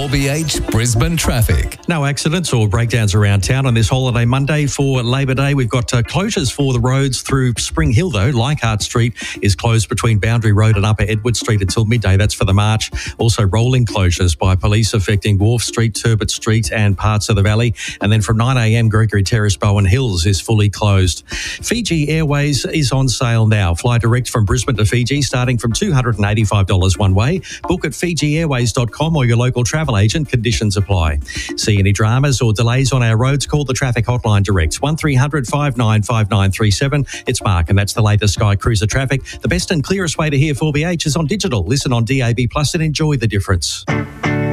4BH Brisbane traffic. No accidents or breakdowns around town on this holiday Monday for Labor Day. We've got closures for the roads through Spring Hill, though. Leichhardt Street is closed between Boundary Road and Upper Edward Street until midday. That's for the march. Also rolling closures by police affecting Wharf Street, Turbot Street and parts of the valley. And then from 9am, Gregory Terrace, Bowen Hills is fully closed. Fiji Airways is on sale now. Fly direct from Brisbane to Fiji starting from $285 one way. Book at FijiAirways.com or your local travel agent. Conditions apply. See any dramas or delays on our roads? Call the traffic hotline direct 1300 595937. It's Mark, and that's the latest Sky Cruiser traffic. The best and clearest way to hear 4BH is on digital. Listen on DAB Plus and enjoy the difference.